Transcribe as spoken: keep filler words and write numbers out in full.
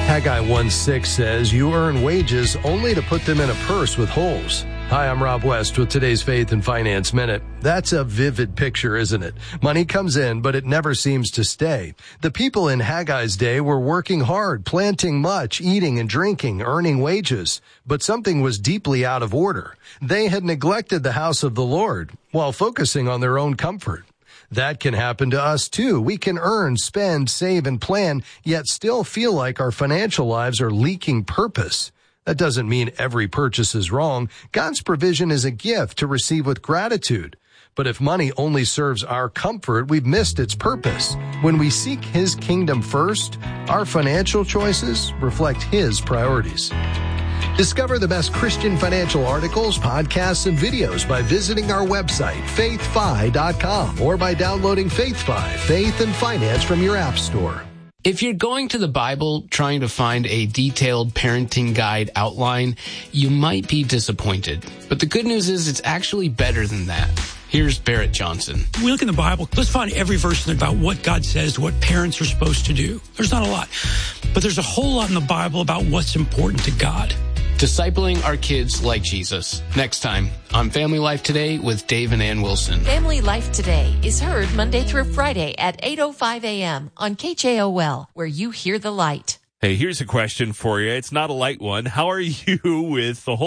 Haggai one six says, you earn wages only to put them in a purse with holes. Hi, I'm Rob West with today's Faith and Finance Minute. That's a vivid picture, isn't it? Money comes in, but it never seems to stay. The people in Haggai's day were working hard, planting much, eating and drinking, earning wages. But something was deeply out of order. They had neglected the house of the Lord while focusing on their own comfort. That can happen to us too. We can earn, spend, save, and plan, yet still feel like our financial lives are leaking purpose. That doesn't mean every purchase is wrong. God's provision is a gift to receive with gratitude. But if money only serves our comfort, we've missed its purpose. When we seek His kingdom first, our financial choices reflect His priorities. Discover the best Christian financial articles, podcasts, and videos by visiting our website, faith fi dot com, or by downloading FaithFi, Faith and Finance from your app store. If you're going to the Bible trying to find a detailed parenting guide outline, you might be disappointed. But the good news is it's actually better than that. Here's Barrett Johnson. We look in the Bible, let's find every verse about what God says, what parents are supposed to do. There's not a lot, but there's a whole lot in the Bible about what's important to God. Discipling our kids like Jesus. Next time on Family Life Today with Dave and Ann Wilson. Family Life Today is heard Monday through Friday at eight oh five a.m. on K J O L, where you hear the light. Hey, here's a question for you. It's not a light one. How are you with the whole